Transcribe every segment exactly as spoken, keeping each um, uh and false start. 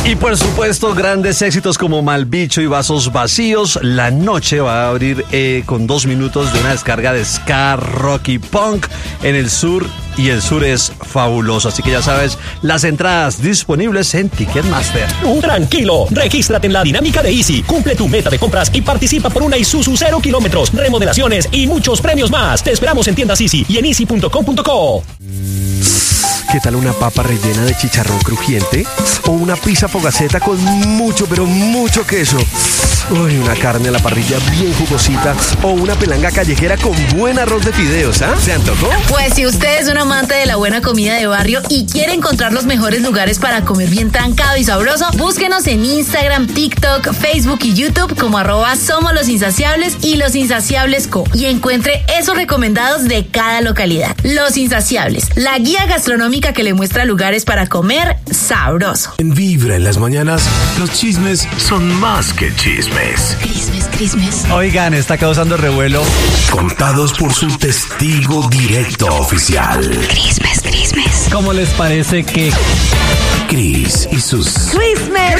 Y por supuesto, grandes éxitos como Malbicho y Vasos Vacíos. La noche va a abrir eh, con dos minutos de una descarga de ska, rock y punk en el sur. Y el sur es fabuloso, así que ya sabes, las entradas disponibles en Ticketmaster. Tranquilo, regístrate en la dinámica de Easy, cumple tu meta de compras y participa por una Isuzu cero kilómetros, remodelaciones y muchos premios más. Te esperamos en tiendas Easy y en easy punto com punto co. ¿Qué tal una papa rellena de chicharrón crujiente? ¿O una pizza fogaceta con mucho, pero mucho queso? Uy, una carne a la parrilla bien jugosita. ¿O una pelanga callejera con buen arroz de fideos, ¿ah? ¿eh? ¿Se antojó? Pues si usted es un amante de la buena comida de barrio y quiere encontrar los mejores lugares para comer bien trancado y sabroso, búsquenos en Instagram, TikTok, Facebook y YouTube como arroba Somos Los Insaciables y Los Insaciables Co. Y encuentre esos recomendados de cada localidad. Los Insaciables, la guía gastronómica que le muestra lugares para comer sabroso. En Vibra en las mañanas, los chismes son más que chismes. Crismes, crismes. Oigan, está causando revuelo. Contados por su testigo directo oficial. Crismes, crismes. ¿Cómo les parece que Cris y sus Crismes?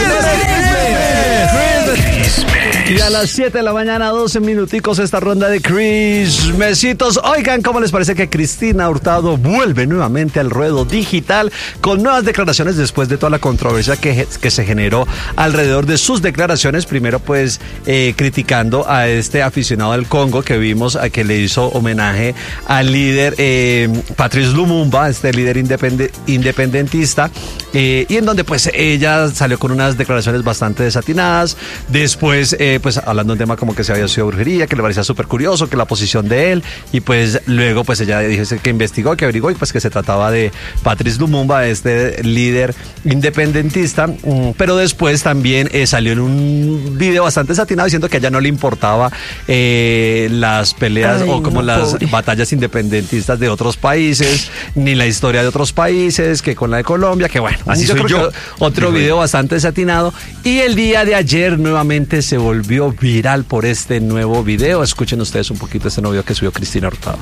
Y a las siete de la mañana, doce minuticos, esta ronda de Crismesitos. Oigan, ¿cómo les parece que Cristina Hurtado vuelve nuevamente al ruedo digital con nuevas declaraciones después de toda la controversia que, que se generó alrededor de sus declaraciones? Primero, pues, eh, criticando a este aficionado del Congo que vimos a que le hizo homenaje al líder eh, Patrice Lumumba, este líder independ- independentista, eh, y en donde, pues, ella salió con unas declaraciones bastante desatinadas. Después, eh, pues hablando de un tema como que se había sido brujería, que le parecía súper curioso, que la posición de él, y pues luego pues ella dijo que investigó, que averiguó, y pues que se trataba de Patrice Lumumba, este líder independentista, pero después también eh, salió en un video bastante desatinado diciendo que a ella no le importaba eh, las peleas Ay, o como no, las pobre. batallas independentistas de otros países, ni la historia de otros países, que con la de Colombia, que bueno, así yo soy yo. Otro video bastante desatinado, y el día de ayer nuevamente se volvió viral por este nuevo video. Escuchen ustedes un poquito este nuevo video que subió Cristina Hurtado.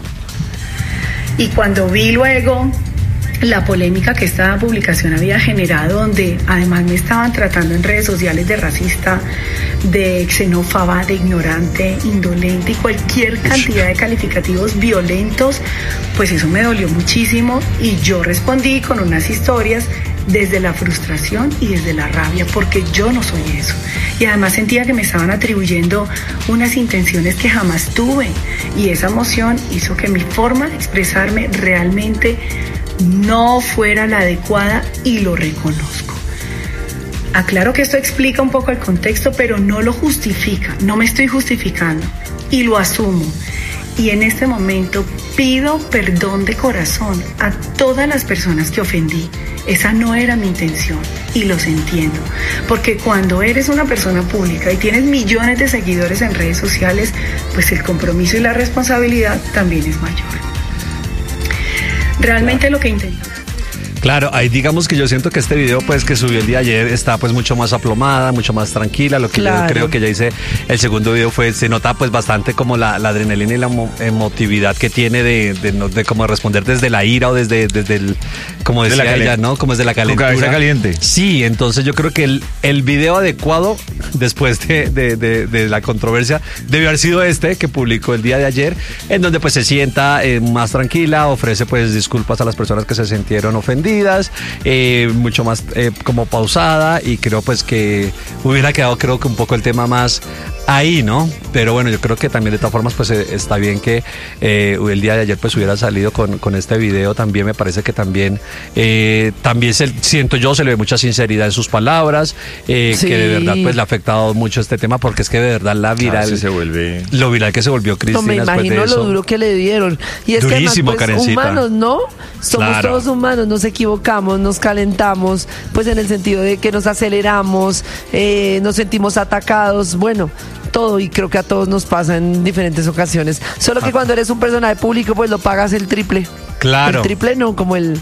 Y cuando vi luego la polémica que esta publicación había generado, donde además me estaban tratando en redes sociales de racista, de xenófoba, de ignorante, indolente y cualquier cantidad de calificativos violentos, pues eso me dolió muchísimo y yo respondí con unas historias desde la frustración y desde la rabia, porque yo no soy eso. Y además sentía que me estaban atribuyendo unas intenciones que jamás tuve, y esa emoción hizo que mi forma de expresarme realmente no fuera la adecuada, y lo reconozco. Aclaro que esto explica un poco el contexto, pero no lo justifica, no me estoy justificando, y lo asumo. Y en este momento pido perdón de corazón a todas las personas que ofendí. Esa no era mi intención y los entiendo. Porque cuando eres una persona pública y tienes millones de seguidores en redes sociales, pues el compromiso y la responsabilidad también es mayor. Realmente lo que intento. Claro, ahí digamos que yo siento que este video pues que subió el día de ayer está pues mucho más aplomada, mucho más tranquila. Lo que claro. yo creo que ya hice el segundo video fue, se nota pues bastante como la, la adrenalina y la emotividad que tiene de, de, de, de como responder desde la ira o desde, desde el, como decía de ella, ¿no? Como desde la calentura. Con cabeza caliente. Sí, entonces yo creo que el, el video adecuado después de, de, de, de la controversia debió haber sido este que publicó el día de ayer, en donde pues se sienta eh, más tranquila, ofrece pues disculpas a las personas que se sintieron ofendidas, Eh, mucho más eh, como pausada, y creo pues que hubiera quedado creo que un poco el tema más ahí, ¿no? Pero bueno, yo creo que también de todas formas pues eh, está bien que eh, el día de ayer pues hubiera salido con, con este video. También me parece que también eh, también se, siento yo se le ve mucha sinceridad en sus palabras, eh, sí. que de verdad pues le ha afectado mucho este tema, porque es que de verdad la viral claro, se vuelve... lo viral que se volvió Cristina. No me imagino lo duro que le dieron, y es durísimo, que además, pues, humanos, ¿no? Somos claro. todos humanos, nos equivocamos, nos calentamos, pues en el sentido de que nos aceleramos, eh, nos sentimos atacados, bueno, todo, y creo que a todos nos pasa en diferentes ocasiones, solo que ah. cuando eres un personaje público pues lo pagas el triple. Claro. El triple no, como el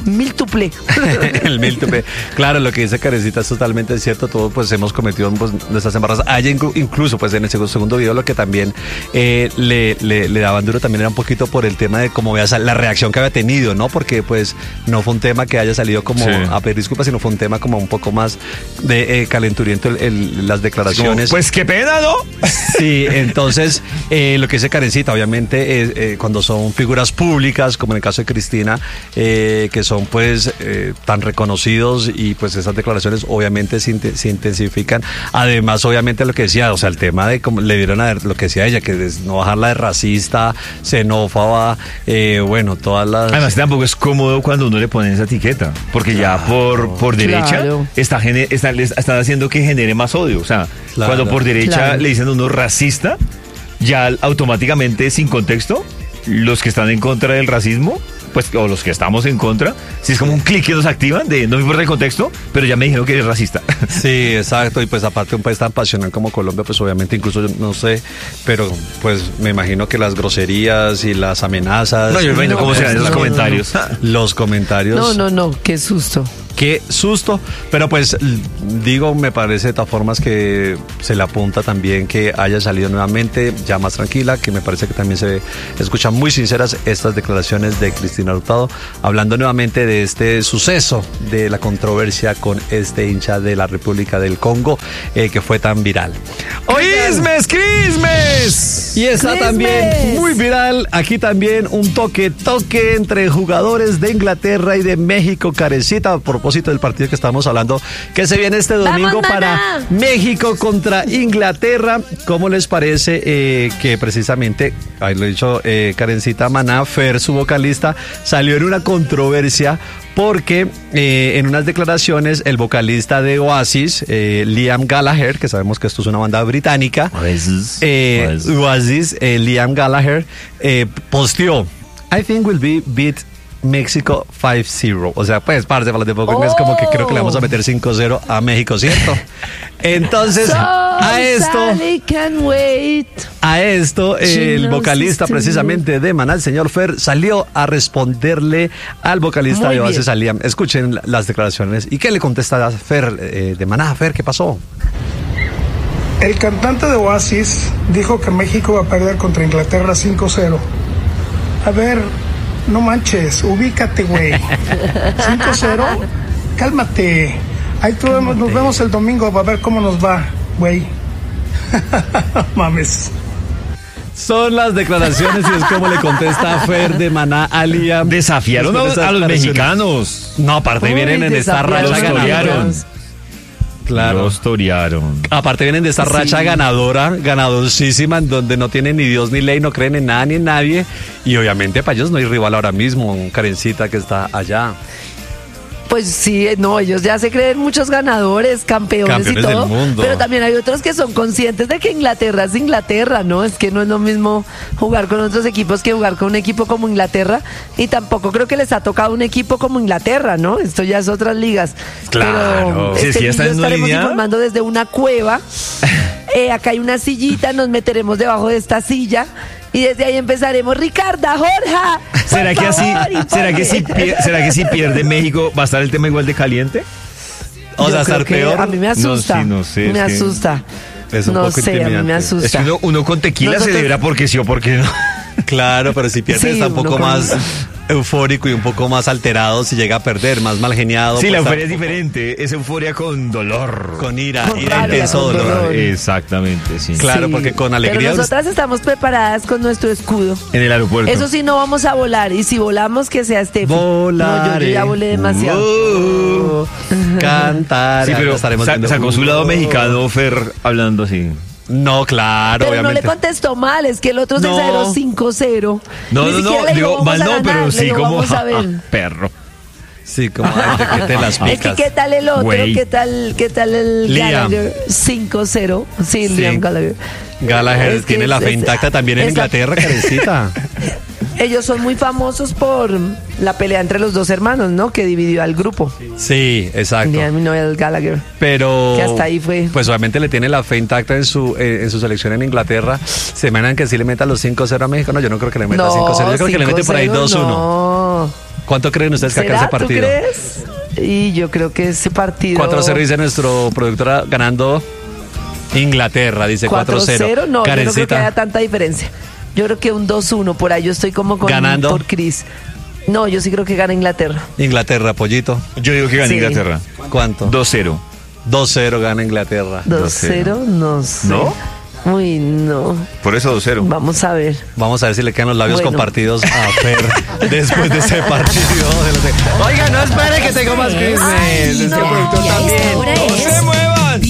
Miltuple. El miltuple. Claro, lo que dice Karencita es totalmente cierto. Todos pues hemos cometido pues, nuestras embarradas. A ella inclu- incluso pues en el segundo, segundo video lo que también eh, le, le, le daban duro también era un poquito por el tema de cómo vea la reacción que había tenido, ¿no? Porque pues no fue un tema que haya salido como sí. a pedir disculpas, sino fue un tema como un poco más de eh, calenturiento el, el, las declaraciones. Pues qué pena, ¿no? Sí, entonces eh, lo que dice Karencita, obviamente eh, eh, cuando son figuras públicas, como en el caso de Cristina, eh, que son pues eh, tan reconocidos y pues esas declaraciones obviamente se, int- se intensifican. Además, obviamente lo que decía, o sea, el tema de cómo le dieron a lo que decía ella, que es no bajarla de racista, xenófoba, eh, bueno, todas las... Además tampoco es cómodo cuando uno le pone esa etiqueta, porque claro, ya por, por derecha claro. está, gener- está, están haciendo que genere más odio. O sea, claro, cuando por derecha claro. le dicen a uno racista, ya automáticamente sin contexto, los que están en contra del racismo, pues, o los que estamos en contra, si es como un clic que nos activan de no me importa el contexto, pero ya me dijeron que eres racista. Sí, exacto, y pues aparte un país tan pasional como Colombia, pues obviamente incluso yo no sé, pero pues me imagino que las groserías y las amenazas. No, yo me imagino no, cómo serán esos no, comentarios. No, no. Los comentarios. No, no, no, qué susto. Qué susto, pero pues digo, me parece de todas formas que se le apunta también que haya salido nuevamente ya más tranquila, que me parece que también se escuchan muy sinceras estas declaraciones de Cristina Hurtado, hablando nuevamente de este suceso, de la controversia con este hincha de la República del Congo, eh, que fue tan viral. ¡Oísmes, Crismes! Y está Crismes. también muy viral, aquí también un toque, toque entre jugadores de Inglaterra y de México, Karencita, a propósito del partido que estamos hablando, que se viene este domingo ¡Vamos, para maná! México contra Inglaterra. ¿Cómo les parece eh, que precisamente, ahí lo he dicho, eh, Karencita, Maná, Fer, su vocalista, salió en una controversia porque eh, en unas declaraciones el vocalista de Oasis, eh, Liam Gallagher, que sabemos que esto es una banda británica, Oasis, eh, Oasis. Oasis eh, Liam Gallagher, eh, posteó, I think will be beat México cinco cero. O sea, pues, parce, para los de poco inglés, como que creo que le vamos a meter cinco cero a México, ¿cierto? Entonces, So a esto, Sally can wait. a esto, el knows vocalista it's precisamente de Maná, el señor Fer, salió a responderle al vocalista Muy de Oasis, bien. a Liam. Escuchen las declaraciones. ¿Y qué le contesta a Fer eh, de Maná? Fer, ¿qué pasó? El cantante de Oasis dijo que México va a perder contra Inglaterra cinco cero. A ver, no manches, ubícate, güey. cinco cero, cálmate. Ahí tú vemos, nos vemos el domingo para ver cómo nos va, güey. Mames. Son las declaraciones y es como le contesta Fer de Maná a Liam. Desafiaron a, Después de a esas los declaraciones. mexicanos. No, aparte Uy, vienen en esta desafiaron racha a los ganadora. coreanos. Claro. Los torearon. Aparte vienen de esta racha Sí. ganadora, ganadorcísima, en donde no tienen ni Dios ni ley, no creen en nada ni en nadie. Y obviamente para ellos no hay rival ahora mismo, un Karencita que está allá. Pues sí, no, ellos ya se creen muchos ganadores, campeones, Campeones y todo. del mundo. Pero también hay otros que son conscientes de que Inglaterra es Inglaterra, ¿no? Es que no es lo mismo jugar con otros equipos que jugar con un equipo como Inglaterra. Y tampoco creo que les ha tocado un equipo como Inglaterra, ¿no? Esto ya es otras ligas. Claro. Pero Sí, este sí, ya está video en una estaremos línea. informando desde una cueva. Eh, acá hay una sillita, nos meteremos debajo de esta silla. Y desde ahí empezaremos, Ricarda, Jorja. por ¿Será que así, favor, será que si informe. pier- será que si pierde México va a estar el tema igual de caliente? O Yo sea, creo estar que peor. A mí me asusta. No, sí, no sé, me es que asusta. es un no poco sé, a mí intimidante. me asusta. Es que uno, uno con tequila Nosotros- celebra porque sí o porque no. Claro, pero si pierde Sí, está un uno poco con- más eufórico y un poco más alterado si llega a perder, más mal geniado. Sí, la pues, euforia es diferente. Es euforia con dolor. con ira, Con ira rabia, intenso con dolor. dolor. Exactamente, sí. Claro, Sí, porque con alegría. Pero nosotras estamos preparadas con nuestro escudo. En el aeropuerto. Eso sí, no vamos a volar. Y si volamos, que sea Steffi. Volaré. No, yo, yo ya volé demasiado. Oh, cantar. Sí, pero estaremos sa- viendo- sacó su lado mexicano, Fer, hablando así. No, claro, Pero obviamente. no le contestó mal, es que el otro No. se exageró cinco cero. No, Ni no, siquiera no, le dijo, digo, vamos mal a no, ganar, pero le sí dijo, como vamos a ja, ver. ja, perro. Sí, como ay, te, que te las Es que picas. qué tal el otro, Güey. qué tal, qué tal el Liam. Gallagher cinco cero. Sí, Sí. Liam Gallagher. Gallagher Es que tiene la es- fe es- intacta también en esa- Inglaterra, Karencita. ellos son muy famosos por la pelea entre los dos hermanos, ¿no? Que dividió al grupo. Sí, exacto. Liam y Noel Gallagher. Pero que hasta ahí fue. Pues obviamente le tiene la fe intacta en su eh, en su selección en Inglaterra. Se imaginan que sí le meta los cinco cero a México. No, yo no creo que le meta no, cinco cero. Yo creo que le mete por ahí dos uno. No. ¿Cuánto creen ustedes que acá ese partido? ¿Tú crees? Y yo creo que ese partido... cuatro cero dice nuestro productora ganando Inglaterra, dice cuatro cero. No, yo no creo que haya tanta diferencia. Yo creo que un dos uno, por ahí yo estoy como con ganando por Cris. No, yo sí creo que gana Inglaterra. Inglaterra, Pollito. Yo digo que gana Sí. Inglaterra. ¿Cuánto? dos cero. dos cero gana Inglaterra. dos cero, no sé. ¿No? Uy, no. Por eso dos cero. Vamos a ver. Vamos a ver si le quedan los labios Bueno. compartidos a Fer después de ese partido. Oiga, no espere que tengo más Christmas. Ay, Este no. productor Y a esta también. hora No es- se mueva.